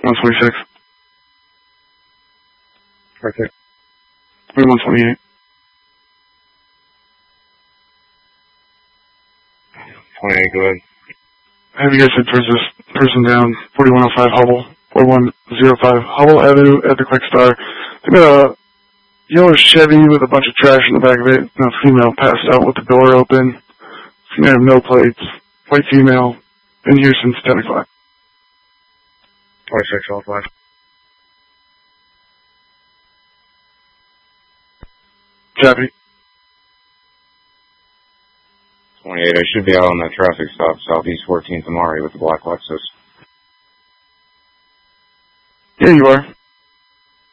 126. Right there. 128. 28, go ahead. Have you guys head towards this person down 4105 Hubble, 4105 Hubble Avenue at the Quick Star. They got a yellow Chevy with a bunch of trash in the back of it, and a female passed out with the door open. Female have no plates. White female. Been here since 10 o'clock. 26, all 5. Copy. 28, I should be out on that traffic stop, Southeast 14th Amari with the black Lexus. Yeah, you are.